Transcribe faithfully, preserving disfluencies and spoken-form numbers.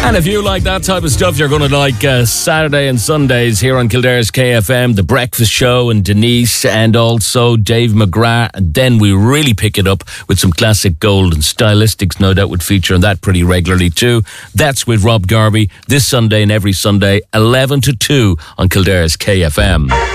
And if you like that type of stuff, you're going to like uh, Saturday and Sundays here on Kildare's K F M, The Breakfast Show and Denise and also Dave McGrath. And then we really pick it up with some classic gold, and Stylistics no doubt would feature on that pretty regularly too. That's with Rob Garvey this Sunday and every Sunday, eleven to two on Kildare's K F M.